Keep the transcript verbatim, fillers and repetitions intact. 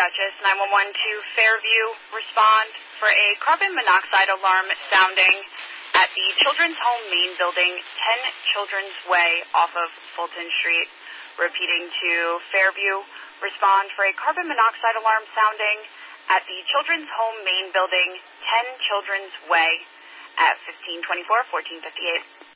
Dutchess, nine one one to Fairview. Respond for a carbon monoxide alarm sounding at the Children's Home main building, ten Children's Way off of Fulton Street. Repeating to Fairview. Respond for a carbon monoxide alarm sounding at the Children's Home main building, ten Children's Way at fifteen twenty-four, fourteen fifty-eight.